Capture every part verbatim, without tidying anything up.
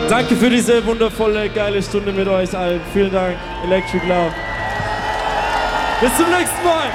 Danke für diese wundervolle, geile Stunde mit euch allen. Vielen Dank, Electric Love. Bis zum nächsten Mal.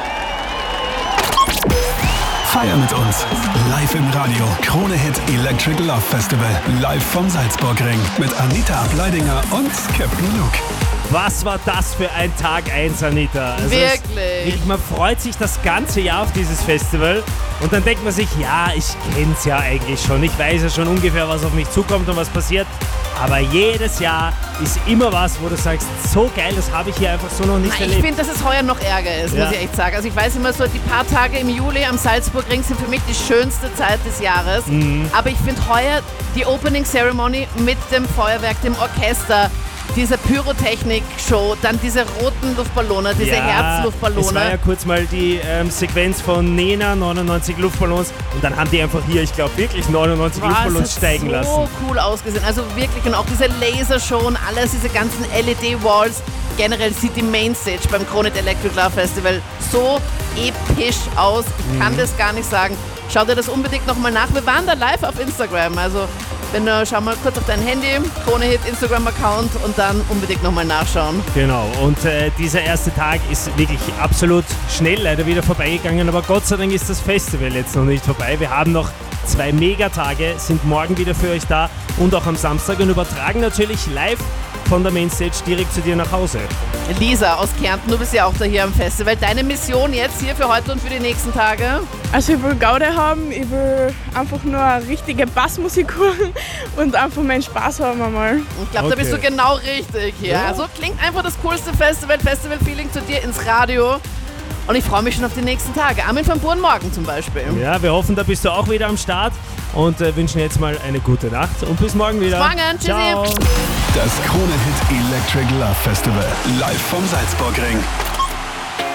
Feier mit uns. Live im Radio. Krone Hit Electric Love Festival. Live vom Salzburgring. Mit Anita Ableidinger und Captain Luke. Was war das für ein Tag eins, Anita? Also Wirklich? Es, ich, man freut sich das ganze Jahr auf dieses Festival und dann denkt man sich, ja, ich kenn's ja eigentlich schon. Ich weiß ja schon ungefähr, was auf mich zukommt und was passiert. Aber jedes Jahr ist immer was, wo du sagst, so geil, das habe ich hier einfach so noch nicht Nein, erlebt. ich finde, dass es heuer noch ärger ist, Ja. muss ich echt sagen. Also ich weiß immer so, die paar Tage im Juli am Salzburgring sind für mich die schönste Zeit des Jahres. Mhm. Aber ich finde heuer die Opening Ceremony mit dem Feuerwerk, dem Orchester, diese Pyrotechnik-Show, dann diese roten Luftballone, diese ja, Herzluftballone. Es war ja kurz mal die ähm, Sequenz von Nena, neunundneunzig Luftballons und dann haben die einfach hier, ich glaube wirklich neunundneunzig Wow, Luftballons es hat steigen so lassen. cool ausgesehen. Also wirklich, und auch diese Lasershow und alles, diese ganzen L E D-Walls. Generell sieht die Mainstage beim Krone Hit Electric Love Festival so episch aus. Ich kann Mhm. das gar nicht sagen. Schau dir das unbedingt nochmal nach. Wir waren da live auf Instagram. Also wenn du, schau mal kurz auf dein Handy, Krone Hit Instagram-Account und dann unbedingt nochmal nachschauen. Genau, und äh, dieser erste Tag ist wirklich absolut schnell leider wieder vorbeigegangen, aber Gott sei Dank ist das Festival jetzt noch nicht vorbei. Wir haben noch zwei Megatage, sind morgen wieder für euch da und auch am Samstag und übertragen natürlich live von der Mainstage direkt zu dir nach Hause. Lisa aus Kärnten, du bist ja auch da hier am Festival. Deine Mission jetzt hier für heute und für die nächsten Tage? Also ich will Gaude haben, ich will einfach nur eine richtige Bassmusik hören und einfach meinen Spaß haben einmal. Ich glaube, Okay. da bist du genau richtig hier. Ja. Also klingt einfach das coolste Festival, Festival-Feeling zu dir ins Radio. Und ich freue mich schon auf die nächsten Tage. Armin van Buuren morgen zum Beispiel. Ja, wir hoffen, da bist du auch wieder am Start und äh, wünschen jetzt mal eine gute Nacht und bis morgen wieder. Bis morgen, tschüssi. Ciao. Das Krone Hit Electric Love Festival. Live vom Salzburgring.